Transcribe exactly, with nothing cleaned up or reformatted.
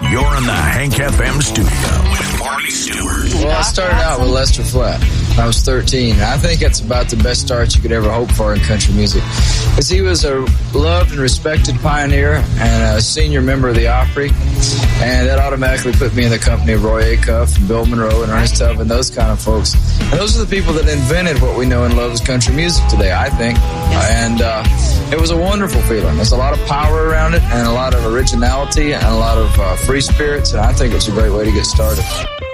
You're in the Hank F M studio with Marty Stewart. Well, I started out with Lester Flatt. I was thirteen. I think that's about the best start you could ever hope for in country music. Because he was a loved and respected pioneer and a senior member of the Opry. And that automatically put me in the company of Roy Acuff and Bill Monroe and Ernest Tubb and those kind of folks. And those are the people that invented what we know and love as country music today, I think. And uh, it was a wonderful feeling. There's a lot of power around it and a lot of originality and a lot of uh, free spirits. And I think it's a great way to get started.